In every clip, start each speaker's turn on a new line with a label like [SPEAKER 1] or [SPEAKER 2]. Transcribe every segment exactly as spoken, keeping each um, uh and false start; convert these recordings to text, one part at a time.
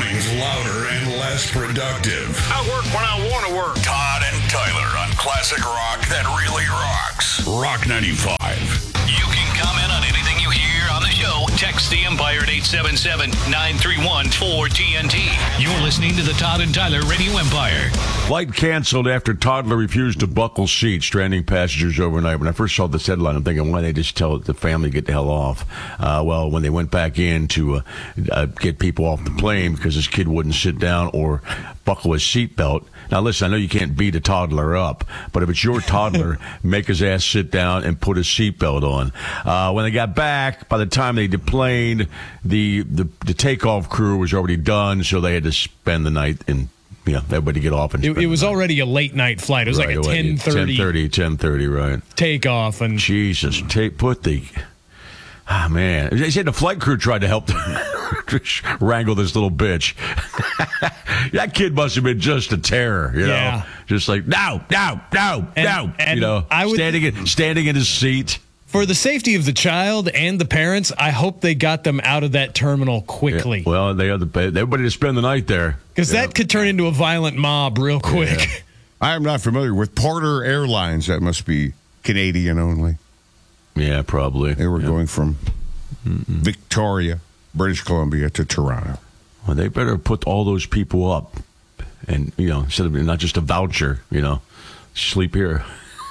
[SPEAKER 1] mornings louder and less productive.
[SPEAKER 2] I work when I want to work.
[SPEAKER 1] Todd and Tyler on classic rock that really rocks. Rock ninety-five.
[SPEAKER 2] You can comment on anything you hear on the show. Text the Empire at eight seven seven, nine three one, four T N T. You're listening to the Todd and Tyler Radio Empire.
[SPEAKER 3] Flight canceled after toddler refused to buckle seat, stranding passengers overnight. When I first saw this headline, I'm thinking, why didn't they just tell the family to get the hell off? Uh, well, when they went back in to uh, uh, get people off the plane because this kid wouldn't sit down or buckle his seatbelt. Now, listen, I know you can't beat a toddler up, but if it's your toddler, make his ass sit down and put his seatbelt on. Uh, when they got back, by the time they deplaned, the, the the takeoff crew was already done, so they had to spend the night in. Yeah, everybody get off. And
[SPEAKER 4] it, it was already a late night flight. It was right, like a ten thirty.
[SPEAKER 3] ten thirty, ten thirty, right.
[SPEAKER 4] Takeoff. And
[SPEAKER 3] Jesus, take, put the... Ah, oh, man. They said the flight crew tried to help wrangle this little bitch. That kid must have been just a terror, you know?
[SPEAKER 4] Yeah.
[SPEAKER 3] Just like, no, no, no,
[SPEAKER 4] and,
[SPEAKER 3] no.
[SPEAKER 4] And
[SPEAKER 3] you know,
[SPEAKER 4] I would,
[SPEAKER 3] standing, in, standing in his seat.
[SPEAKER 4] For the safety of the child and the parents, I hope they got them out of that terminal quickly.
[SPEAKER 3] Yeah, well, they had the, everybody to spend the night there.
[SPEAKER 4] Because that
[SPEAKER 3] know?
[SPEAKER 4] could turn into a violent mob real quick.
[SPEAKER 3] Yeah.
[SPEAKER 5] I am not familiar with Porter Airlines. That must be Canadian only.
[SPEAKER 3] Yeah, probably.
[SPEAKER 5] They were
[SPEAKER 3] yeah.
[SPEAKER 5] going from Mm-mm. Victoria, British Columbia to Toronto.
[SPEAKER 3] Well, they better put all those people up. And, you know, instead of not just a voucher, you know, sleep here.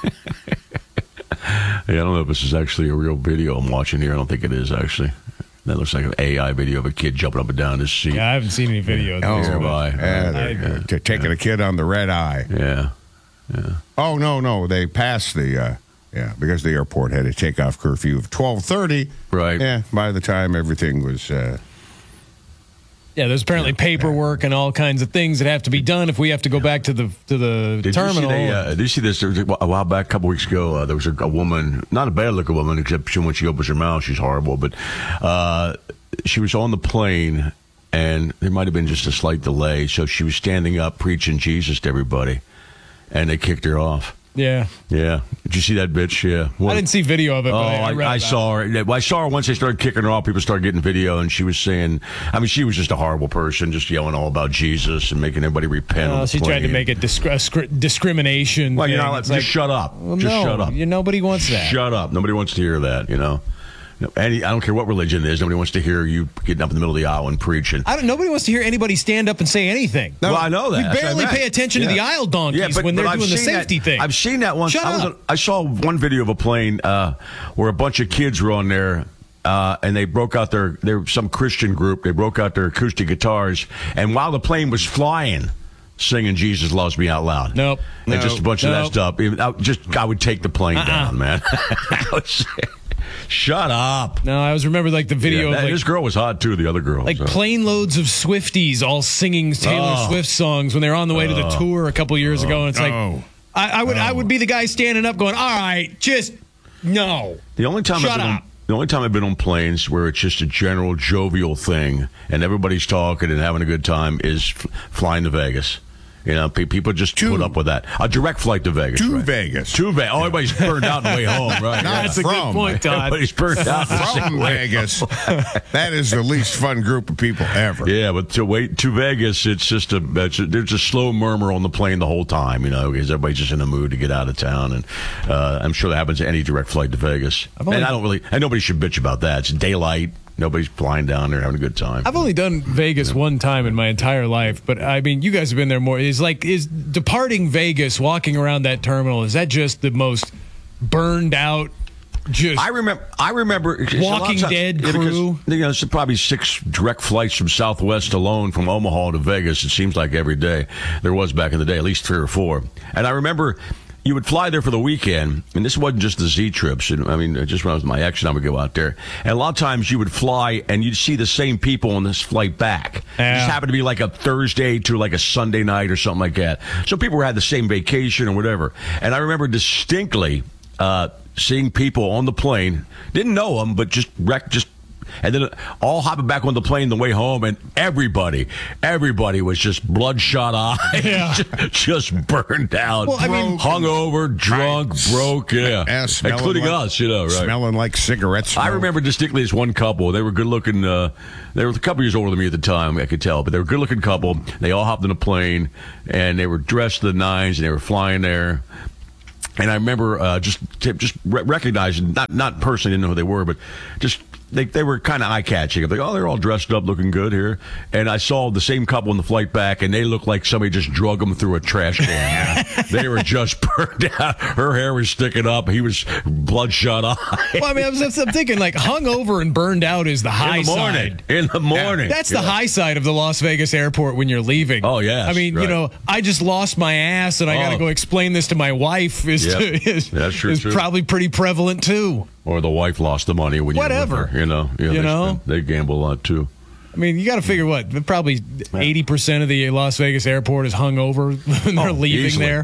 [SPEAKER 3] Hey, I don't know if this is actually a real video I'm watching here. I don't think it is, actually. That looks like an A I video of a kid jumping up and down his seat.
[SPEAKER 4] Yeah, I haven't seen any videos.
[SPEAKER 5] Oh,
[SPEAKER 3] nearby.
[SPEAKER 5] Yeah,
[SPEAKER 4] I,
[SPEAKER 5] yeah. To taking yeah. a kid on the red eye.
[SPEAKER 3] Yeah. Yeah.
[SPEAKER 5] Oh, no, no. They passed the, uh, yeah, because the airport had a takeoff curfew of twelve thirty.
[SPEAKER 3] Right.
[SPEAKER 5] Yeah, by the time everything was... Uh,
[SPEAKER 4] Yeah, there's apparently paperwork and all kinds of things that have to be done if we have to go back to the to the
[SPEAKER 3] did
[SPEAKER 4] terminal.
[SPEAKER 3] You see they, uh, did you see this? There was a, a while back, a couple weeks ago, uh, there was a, a woman, not a bad-looking woman, except she, when she opens her mouth, she's horrible, but uh, she was on the plane, and there might have been just a slight delay, so she was standing up preaching Jesus to everybody, and they kicked her off.
[SPEAKER 4] Yeah.
[SPEAKER 3] Yeah. Did you see that bitch? Yeah.
[SPEAKER 4] What? I didn't see video of it,
[SPEAKER 3] oh,
[SPEAKER 4] but I, I, read
[SPEAKER 3] I, I saw her. I saw her once they started kicking her off. People started getting video, and she was saying, I mean, she was just a horrible person, just yelling all about Jesus and making everybody repent.
[SPEAKER 4] Oh, she tried to make it disc- discrimination.
[SPEAKER 3] Well,
[SPEAKER 4] thing.
[SPEAKER 3] you know, just
[SPEAKER 4] like,
[SPEAKER 3] shut up.
[SPEAKER 4] Well,
[SPEAKER 3] just
[SPEAKER 4] no,
[SPEAKER 3] shut up.
[SPEAKER 4] You, nobody wants that.
[SPEAKER 3] Shut up. Nobody wants to hear that, you know. Any, I don't care what religion it is. Nobody wants to hear you getting up in the middle of the aisle and preaching.
[SPEAKER 4] I don't, nobody wants to hear anybody stand up and say anything.
[SPEAKER 3] No, well, I know that.
[SPEAKER 4] We barely pay attention
[SPEAKER 3] yeah.
[SPEAKER 4] to the aisle donkeys
[SPEAKER 3] yeah, but,
[SPEAKER 4] when they're
[SPEAKER 3] but
[SPEAKER 4] doing the safety
[SPEAKER 3] that,
[SPEAKER 4] thing.
[SPEAKER 3] I've seen that once.
[SPEAKER 4] Shut
[SPEAKER 3] I, was
[SPEAKER 4] up.
[SPEAKER 3] on, I saw one video of a plane uh, where a bunch of kids were on there. Uh, and they broke out their, their some Christian group. They broke out their acoustic guitars, and while the plane was flying, singing "Jesus Loves Me" out loud.
[SPEAKER 4] Nope,
[SPEAKER 3] and
[SPEAKER 4] nope,
[SPEAKER 3] just a bunch
[SPEAKER 4] nope.
[SPEAKER 3] of that stuff. I just I would take the plane
[SPEAKER 4] uh-uh.
[SPEAKER 3] down, man. Shut up.
[SPEAKER 4] No, I always remember like the video
[SPEAKER 3] yeah, that,
[SPEAKER 4] of like,
[SPEAKER 3] this girl was hot too. The other girl,
[SPEAKER 4] like
[SPEAKER 3] so.
[SPEAKER 4] plane loads of Swifties all singing Taylor
[SPEAKER 3] oh.
[SPEAKER 4] Swift songs when they were on the way to the
[SPEAKER 3] oh.
[SPEAKER 4] tour a couple years
[SPEAKER 3] oh.
[SPEAKER 4] ago, and it's like
[SPEAKER 5] oh.
[SPEAKER 4] I, I would
[SPEAKER 5] oh.
[SPEAKER 4] I would be the guy standing up going, all right, just no.
[SPEAKER 3] The only time
[SPEAKER 4] Shut
[SPEAKER 3] I've been
[SPEAKER 4] up.
[SPEAKER 3] on, the only time I've been on planes where it's just a general jovial thing and everybody's talking and having a good time is f- flying to Vegas. You know, pe- people just
[SPEAKER 5] to,
[SPEAKER 3] put up with that. A direct flight to Vegas.
[SPEAKER 5] To
[SPEAKER 3] right?
[SPEAKER 5] Vegas.
[SPEAKER 3] To Vegas. Oh, everybody's burned out on the way home, right?
[SPEAKER 5] Not
[SPEAKER 4] That's a
[SPEAKER 5] from.
[SPEAKER 4] good point, Todd.
[SPEAKER 3] Everybody's burned out
[SPEAKER 5] From Vegas. That is the least fun group of people ever.
[SPEAKER 3] Yeah, but to wait to Vegas, it's just a, it's a there's a slow murmur on the plane the whole time, you know, because everybody's just in the mood to get out of town, and uh, I'm sure that happens to any direct flight to Vegas.
[SPEAKER 4] only,
[SPEAKER 3] and I don't really, and nobody should bitch about that. It's daylight. Nobody's flying down there having a good time.
[SPEAKER 4] I've only done Vegas one time in my entire life, but I mean, you guys have been there more. Is like, is departing Vegas, walking around that terminal, is that just the most burned out? Just
[SPEAKER 3] I remember. I remember
[SPEAKER 4] Walking
[SPEAKER 3] times,
[SPEAKER 4] Dead
[SPEAKER 3] yeah,
[SPEAKER 4] crew.
[SPEAKER 3] Because, you know, there's probably six direct flights from Southwest alone from Omaha to Vegas. It seems like every day. There was back in the day, at least three or four. And I remember. You would fly there for the weekend, and this wasn't just the Z trips. I mean, just when I was with my ex, I would go out there. And a lot of times you would fly, and you'd see the same people on this flight back.
[SPEAKER 4] Yeah.
[SPEAKER 3] It just happened to be like a Thursday to like a Sunday night or something like that. So people had the same vacation or whatever. And I remember distinctly uh, seeing people on the plane, didn't know them, but just rec- just And then all hopping back on the plane the way home, and everybody, everybody was just bloodshot eyes,
[SPEAKER 4] Yeah.
[SPEAKER 3] just, just burned out.
[SPEAKER 4] Well, I mean-
[SPEAKER 3] hungover, drunk,
[SPEAKER 5] Right.
[SPEAKER 3] broke, yeah.
[SPEAKER 5] Yeah, smelling
[SPEAKER 3] including
[SPEAKER 5] like-
[SPEAKER 3] us, you know, right?
[SPEAKER 5] Smelling like cigarette smoke.
[SPEAKER 3] I remember distinctly this one couple. They were good looking. Uh, they were a couple years older than me at the time, I could tell, but they were a good looking couple. They all hopped in a plane, and they were dressed to the nines, and they were flying there. And I remember uh, just just re- recognizing, not not personally, didn't know who they were, but just they they were kind of eye catching. I'm like, oh, they're all dressed up, looking good here. And I saw the same couple on the flight back, and they looked like somebody just drug them through a trash can. They were just burned out. Her hair was sticking up. He was bloodshot eyes.
[SPEAKER 4] Well, I mean, I was, I'm thinking like hungover and burned out is the high
[SPEAKER 3] In the morning.
[SPEAKER 4] side.
[SPEAKER 3] In the morning.
[SPEAKER 4] That's the
[SPEAKER 3] Yeah.
[SPEAKER 4] high side of the Las Vegas airport when you're leaving.
[SPEAKER 3] Oh, yes,
[SPEAKER 4] I mean,
[SPEAKER 3] right.
[SPEAKER 4] you know, I just lost my ass and I got to
[SPEAKER 3] Oh.
[SPEAKER 4] go explain this to my wife is,
[SPEAKER 3] Yep.
[SPEAKER 4] is,
[SPEAKER 3] That's true,
[SPEAKER 4] is
[SPEAKER 3] too.
[SPEAKER 4] probably pretty prevalent too.
[SPEAKER 3] Or the wife lost the money when you
[SPEAKER 4] Whatever.
[SPEAKER 3] were with her, you know. Yeah,
[SPEAKER 4] You
[SPEAKER 3] they,
[SPEAKER 4] know?
[SPEAKER 3] they gamble a lot too.
[SPEAKER 4] I mean, you got to figure what probably eighty percent of the Las Vegas airport is hungover when they're leaving
[SPEAKER 3] Oh, Easily.
[SPEAKER 4] there,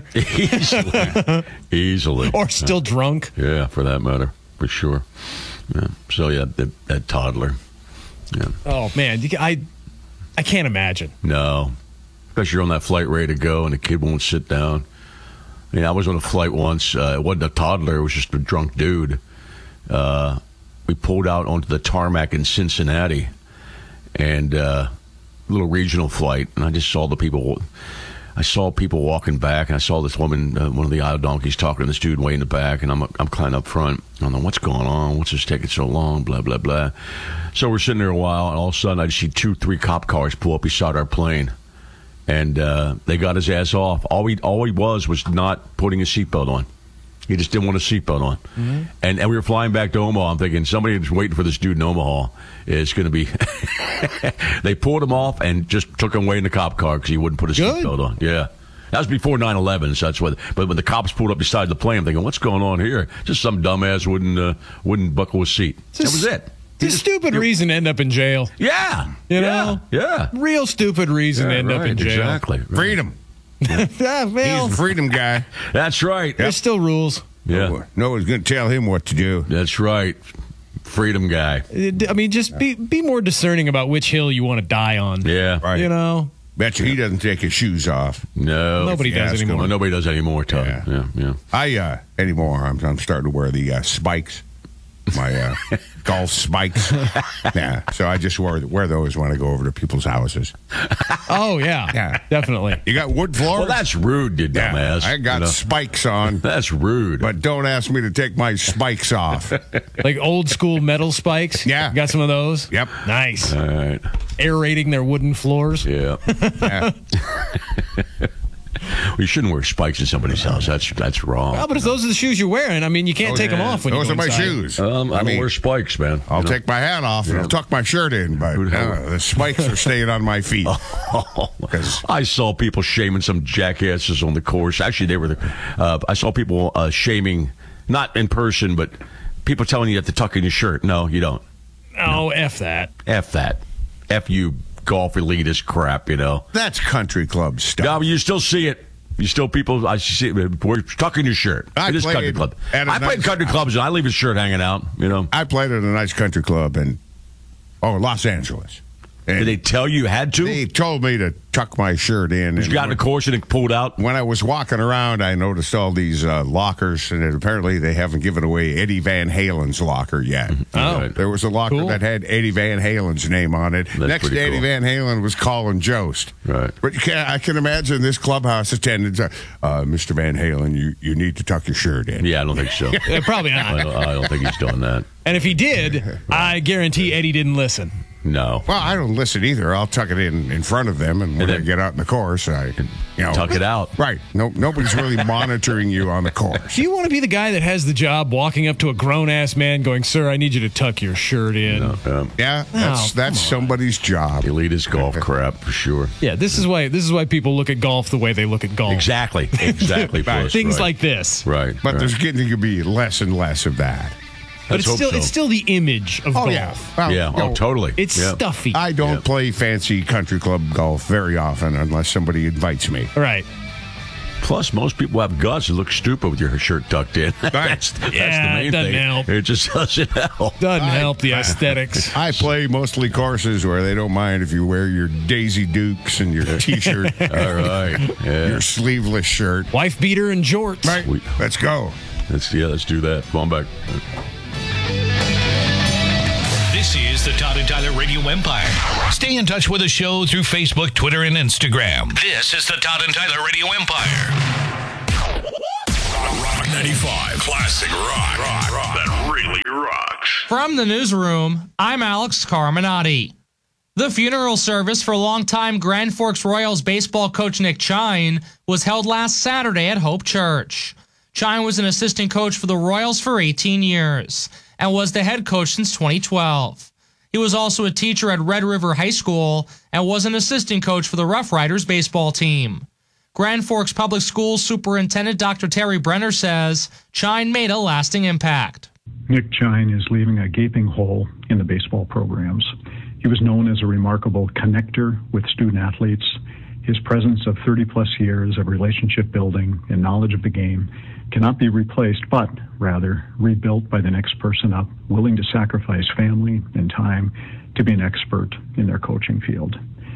[SPEAKER 3] Easily, easily,
[SPEAKER 4] or still drunk.
[SPEAKER 3] yeah, for that matter, for sure. Yeah. So yeah, that, that toddler. Yeah.
[SPEAKER 4] Oh man, you, ca- I I can't imagine.
[SPEAKER 3] No, especially you're on that flight ready to go, and the kid won't sit down. I mean, I was on a flight once. Uh, it wasn't a toddler; it was just a drunk dude. Uh, we pulled out onto the tarmac in Cincinnati, and uh, little regional flight, and I just saw the people. I saw people walking back, and I saw this woman, uh, one of the aisle donkeys, talking to this dude way in the back, and I'm I'm kind of up front. I don't know what's going on. What's this taking so long? Blah blah blah. So we're sitting there a while, and all of a sudden I just see two, three cop cars pull up beside our plane, and uh, they got his ass off. All he all he was was not putting a seatbelt on. He just didn't want a seatbelt on. Mm-hmm. And, and we were flying back to Omaha. I'm thinking somebody who's waiting for this dude in Omaha is going to be. They pulled him off and just took him away in the cop car because he wouldn't put his
[SPEAKER 4] Good.
[SPEAKER 3] seatbelt on. Yeah. That was before nine eleven, so that's what. But when the cops pulled up beside the plane, I'm thinking, what's going on here? Just some dumbass wouldn't uh, wouldn't buckle his seat. That was it.
[SPEAKER 4] It's a stupid reason to end up in jail.
[SPEAKER 3] Yeah.
[SPEAKER 4] You
[SPEAKER 3] yeah.
[SPEAKER 4] know?
[SPEAKER 3] Yeah.
[SPEAKER 4] Real stupid reason
[SPEAKER 3] Yeah,
[SPEAKER 4] to end up
[SPEAKER 3] right,
[SPEAKER 4] in jail.
[SPEAKER 3] Exactly. Right.
[SPEAKER 5] Freedom.
[SPEAKER 4] Yeah, well,
[SPEAKER 5] He's a freedom guy.
[SPEAKER 3] That's right.
[SPEAKER 4] there's still rules.
[SPEAKER 3] Yeah.
[SPEAKER 5] No one's going to tell him what to do.
[SPEAKER 3] That's right. Freedom guy.
[SPEAKER 4] I mean, just be be more discerning about which hill you want to die on.
[SPEAKER 3] Yeah.
[SPEAKER 5] Right.
[SPEAKER 4] You know,
[SPEAKER 5] Bet you he doesn't take his shoes off.
[SPEAKER 3] No.
[SPEAKER 4] Nobody
[SPEAKER 5] If you
[SPEAKER 4] does
[SPEAKER 5] ask him.
[SPEAKER 4] anymore.
[SPEAKER 3] Well, nobody does anymore, Todd.
[SPEAKER 5] Yeah.
[SPEAKER 3] Yeah. Yeah.
[SPEAKER 5] I, uh, anymore, I'm, I'm starting to wear the uh, spikes. My uh, golf spikes. Yeah. So I just wear, wear those when I go over to people's houses.
[SPEAKER 4] Oh yeah,
[SPEAKER 5] Yeah.
[SPEAKER 4] definitely.
[SPEAKER 5] You got wood floors?
[SPEAKER 3] Well, that's rude, you
[SPEAKER 5] yeah,
[SPEAKER 3] dumbass.
[SPEAKER 5] I got
[SPEAKER 3] You know?
[SPEAKER 5] spikes on,
[SPEAKER 3] That's rude.
[SPEAKER 5] but don't ask me to take my spikes off.
[SPEAKER 4] Like old school metal spikes.
[SPEAKER 5] Yeah.
[SPEAKER 4] got some of those.
[SPEAKER 5] Yep.
[SPEAKER 4] Nice.
[SPEAKER 3] All right.
[SPEAKER 4] Aerating their wooden floors.
[SPEAKER 3] Yeah.
[SPEAKER 5] Yeah.
[SPEAKER 3] Well, you shouldn't wear spikes in somebody's house. That's that's wrong.
[SPEAKER 4] Oh, but if those are the shoes you're wearing, I mean, you can't
[SPEAKER 5] Oh,
[SPEAKER 4] take them
[SPEAKER 5] yeah.
[SPEAKER 4] off when
[SPEAKER 5] Those
[SPEAKER 4] you
[SPEAKER 5] are
[SPEAKER 4] go
[SPEAKER 5] my
[SPEAKER 4] inside.
[SPEAKER 5] shoes.
[SPEAKER 3] Um, I,
[SPEAKER 5] I
[SPEAKER 3] don't
[SPEAKER 5] mean,
[SPEAKER 3] wear spikes, man.
[SPEAKER 5] I'll
[SPEAKER 3] You know?
[SPEAKER 5] take my hat off and I'll tuck my shirt in, but
[SPEAKER 3] Who'd have-
[SPEAKER 5] uh, the spikes are staying on my feet.
[SPEAKER 3] I saw people shaming some jackasses on the course. Actually, they were. The, uh, I saw people uh, shaming, not in person, but people telling you you have to tuck in your shirt. No, you don't.
[SPEAKER 4] Oh, F that.
[SPEAKER 3] F that. F you, golf elitist crap. You know.
[SPEAKER 5] That's country club stuff.
[SPEAKER 3] No, but you still see it. You still people. I see it. We're tucking your shirt.
[SPEAKER 5] I
[SPEAKER 3] it is
[SPEAKER 5] played
[SPEAKER 3] country club.
[SPEAKER 5] at a
[SPEAKER 3] I played
[SPEAKER 5] nice-
[SPEAKER 3] country clubs and I leave his shirt hanging out. You know.
[SPEAKER 5] I played at a nice country club in oh Los Angeles. And
[SPEAKER 3] Did they tell you you had to?
[SPEAKER 5] they told me to tuck my shirt in.
[SPEAKER 3] you
[SPEAKER 5] and
[SPEAKER 3] got in the
[SPEAKER 5] when,
[SPEAKER 3] course and it pulled out.
[SPEAKER 5] when I was walking around, I noticed all these uh, lockers, and apparently they haven't given away Eddie Van Halen's locker yet.
[SPEAKER 4] Oh.
[SPEAKER 3] Right.
[SPEAKER 5] There was a locker
[SPEAKER 4] Cool.
[SPEAKER 5] that had Eddie Van Halen's name on it.
[SPEAKER 3] That's
[SPEAKER 5] Next to
[SPEAKER 3] pretty
[SPEAKER 5] Eddie
[SPEAKER 3] cool.
[SPEAKER 5] Van Halen was Colin Jost.
[SPEAKER 3] Right.
[SPEAKER 5] But you can, I can imagine this clubhouse attendant, uh, uh, Mister Van Halen, you, you need to tuck your shirt in.
[SPEAKER 3] Yeah, I don't think so.
[SPEAKER 4] Yeah, probably
[SPEAKER 3] I
[SPEAKER 4] not.
[SPEAKER 3] don't, I don't think he's doing that.
[SPEAKER 4] And if he did, I guarantee Eddie didn't listen.
[SPEAKER 3] No.
[SPEAKER 5] Well, I don't listen either. I'll tuck it in in front of them, and when
[SPEAKER 3] And
[SPEAKER 5] I
[SPEAKER 3] then-
[SPEAKER 5] get out in the course, I you know
[SPEAKER 3] Tuck it out.
[SPEAKER 5] Right. No, nobody's really monitoring you on the course.
[SPEAKER 4] Do you want to be the guy that has the job walking up to a grown ass man going, "Sir, I need you to tuck your shirt in"?
[SPEAKER 3] Um,
[SPEAKER 5] Yeah, that's
[SPEAKER 4] Oh,
[SPEAKER 5] that's somebody's job.
[SPEAKER 3] elitist golf crap for sure.
[SPEAKER 4] Yeah, this is why this is why people look at golf the way they look at golf.
[SPEAKER 3] Exactly. Exactly. Puss,
[SPEAKER 4] Things
[SPEAKER 3] right.
[SPEAKER 4] like this.
[SPEAKER 3] Right.
[SPEAKER 5] But
[SPEAKER 3] right.
[SPEAKER 5] there's getting to be less and less of that.
[SPEAKER 4] But
[SPEAKER 3] Let's
[SPEAKER 4] it's
[SPEAKER 3] hope
[SPEAKER 4] still
[SPEAKER 3] so.
[SPEAKER 4] it's still the image of
[SPEAKER 5] Oh
[SPEAKER 4] golf.
[SPEAKER 5] yeah. Well,
[SPEAKER 3] Yeah.
[SPEAKER 5] you know,
[SPEAKER 3] Oh, totally.
[SPEAKER 4] It's
[SPEAKER 3] yeah.
[SPEAKER 4] stuffy.
[SPEAKER 5] I don't
[SPEAKER 3] Yeah.
[SPEAKER 5] play fancy country club golf very often unless somebody invites me.
[SPEAKER 4] Right.
[SPEAKER 3] Plus, most people have guts and look stupid with your shirt tucked in. that's, that's
[SPEAKER 4] Yeah,
[SPEAKER 3] the main
[SPEAKER 4] it doesn't
[SPEAKER 3] thing.
[SPEAKER 4] help.
[SPEAKER 3] It just doesn't help.
[SPEAKER 4] Doesn't help the aesthetics.
[SPEAKER 5] I play mostly courses where they don't mind if you wear your Daisy Dukes and your T-shirt,
[SPEAKER 3] All right. Yeah.
[SPEAKER 5] your sleeveless shirt.
[SPEAKER 4] Wife beater and jorts.
[SPEAKER 5] Right.
[SPEAKER 3] We-
[SPEAKER 5] Let's go.
[SPEAKER 3] Let's, yeah, let's do that. Come on back.
[SPEAKER 2] This is the Todd and Tyler Radio Empire. Stay in touch with the show through Facebook, Twitter, and Instagram. This is the Todd and Tyler Radio Empire.
[SPEAKER 1] Rock ninety-five. Classic rock. Rock, rock that really rocks.
[SPEAKER 6] From the newsroom, I'm Alex Carminati. The funeral service for longtime Grand Forks Royals baseball coach Nick Chine was held last Saturday at Hope Church. Chine was an assistant coach for the Royals for eighteen years and was the head coach since twenty twelve. He was also a teacher at Red River High School and was an assistant coach for the Rough Riders baseball team. Grand Forks Public Schools Superintendent Doctor Terry Brenner says Chine made a lasting impact.
[SPEAKER 7] Nick Chine is leaving a gaping hole in the baseball programs. He was known as a remarkable connector with student athletes. His presence of thirty plus years of relationship building and knowledge of the game cannot be replaced, but rather rebuilt by the next person up, willing to sacrifice family and time to be an expert in their coaching field.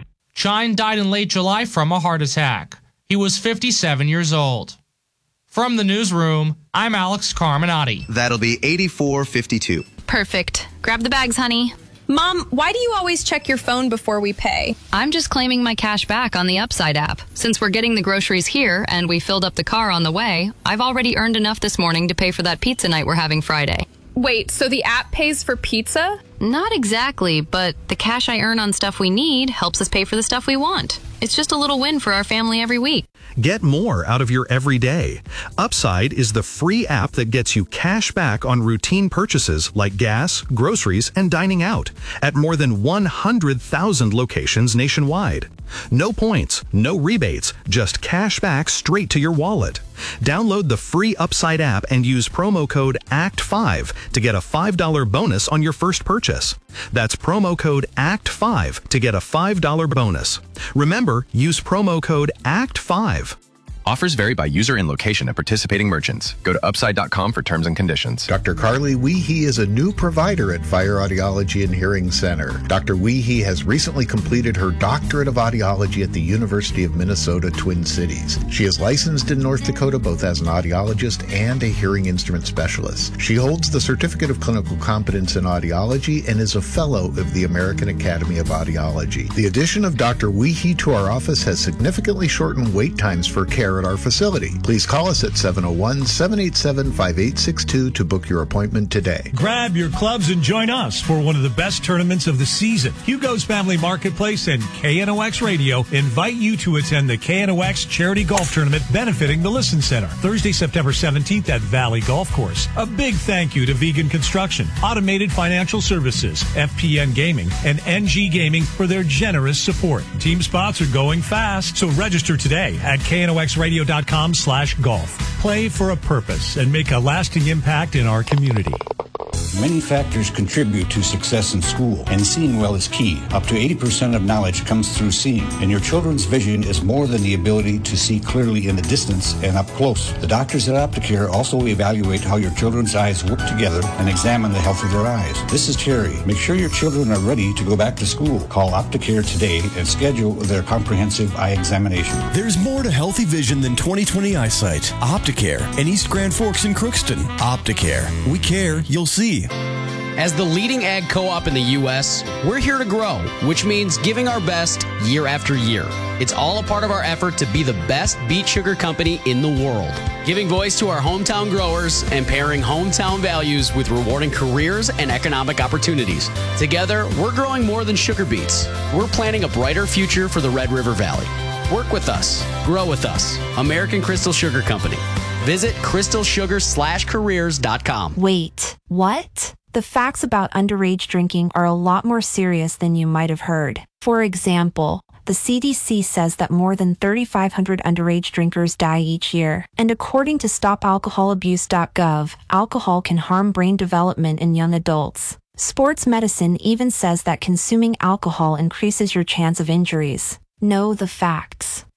[SPEAKER 6] Chine died in late July from a heart attack. He was fifty-seven years old. From the newsroom, I'm Alex Carminati.
[SPEAKER 8] That'll be eighty-four fifty-two.
[SPEAKER 9] Perfect. Grab the bags, honey.
[SPEAKER 10] Mom, why do you always check your phone before we pay?
[SPEAKER 9] I'm just claiming my cash back on the Upside app. Since we're getting the groceries here and we filled up the car on the way, I've already earned enough this morning to pay for that pizza night we're having Friday.
[SPEAKER 10] Wait, so the app pays for pizza?
[SPEAKER 9] Not exactly, but the cash I earn on stuff we need helps us pay for the stuff we want. It's just a little win for our family every week.
[SPEAKER 11] Get more out of your everyday. Upside is the free app that gets you cash back on routine purchases like gas, groceries, and dining out at more than one hundred thousand locations nationwide. No points, no rebates, just cash back straight to your wallet. Download the free Upside app and use promo code A C T five to get a five dollars bonus on your first purchase. That's promo code A C T five to get a five dollars bonus. Remember, use promo code A C T five.
[SPEAKER 12] Offers vary by user and location at participating merchants. Go to upside dot com for terms and conditions.
[SPEAKER 13] Doctor Carly Weehee is a new provider at Fire Audiology and Hearing Center. Doctor Weehee has recently completed her doctorate of audiology at the University of Minnesota Twin Cities. She is licensed in North Dakota both as an audiologist and a hearing instrument specialist. She holds the Certificate of Clinical Competence in Audiology and is a fellow of the American Academy of Audiology. The addition of Doctor Weehee to our office has significantly shortened wait times for care at our facility. Please call us at seven oh one, seven eight seven, five eight six two to book your appointment today.
[SPEAKER 14] Grab your clubs and join us for one of the best tournaments of the season. Hugo's Family Marketplace and K N O X Radio invite you to attend the K N O X Charity Golf Tournament benefiting the Listen Center, Thursday, September seventeenth at Valley Golf Course. A big thank you to Vegan Construction, Automated Financial Services, F P N Gaming, and N G Gaming for their generous support. Team spots are going fast, so register today at K N O X radio dot com slash golf. Play for a purpose and make a lasting impact in our community.
[SPEAKER 15] Many factors contribute to success in school, and seeing well is key. Up to eighty percent of knowledge comes through seeing, and your children's vision is more than the ability to see clearly in the distance and up close. The doctors at Opticare also evaluate how your children's eyes work together and examine the health of their eyes. This is Terry. Make sure your children are ready to go back to school. Call Opticare today and schedule their comprehensive eye examination.
[SPEAKER 16] There's more to healthy vision than twenty twenty eyesight. Opticare in East Grand Forks and Crookston. Opticare. We care, you'll see.
[SPEAKER 17] As the leading ag co-op in the U S, we're here to grow, which means giving our best year after year. It's all a part of our effort to be the best beet sugar company in the world, giving voice to our hometown growers and pairing hometown values with rewarding careers and economic opportunities. Together, we're growing more than sugar beets. We're planning a brighter future for the Red River Valley. Work with us. Grow with us. American Crystal Sugar Company. Visit crystal sugar slash careers dot com.
[SPEAKER 18] Wait, what? The facts about underage drinking are a lot more serious than you might have heard. For example, the C D C says that more than thirty-five hundred underage drinkers die each year. And according to stop alcohol abuse dot gov, alcohol can harm brain development in young adults. Sports medicine even says that consuming alcohol increases your chance of injuries. Know the facts.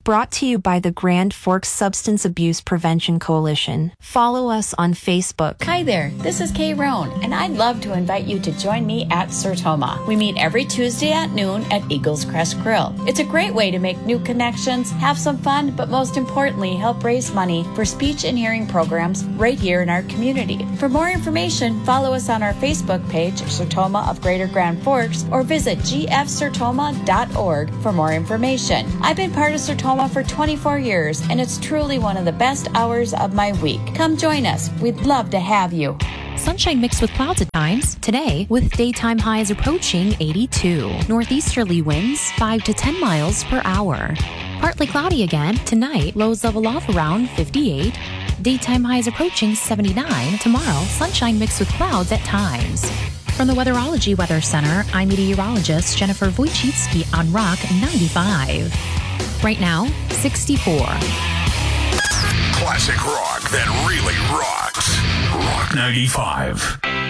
[SPEAKER 18] Brought to you by the Grand Forks Substance Abuse Prevention Coalition. Follow us on Facebook.
[SPEAKER 19] Hi there, this is Kay Roan, and I'd love to invite you to join me at Sertoma. We meet every Tuesday at noon at Eagles Crest Grill. It's a great way to make new connections, have some fun, but most importantly, help raise money for speech and hearing programs right here in our community. For more information, follow us on our Facebook page, Sertoma of Greater Grand Forks, or visit g f sertoma dot org for more information. I've been part of Sertoma for twenty-four years, and it's truly one of the best hours of my week. Come join us. We'd love to have you.
[SPEAKER 20] Sunshine mixed with clouds at times. Today, with daytime highs approaching eighty-two. Northeasterly winds five to ten miles per hour. Partly cloudy again. Tonight, lows level off around fifty-eight. Daytime highs approaching seventy-nine. Tomorrow, sunshine mixed with clouds at times. From the Weatherology Weather Center, I'm meteorologist Jennifer Wojcicki on Rock ninety-five. Right now, sixty-four.
[SPEAKER 1] Classic rock that really rocks. Rock ninety-five.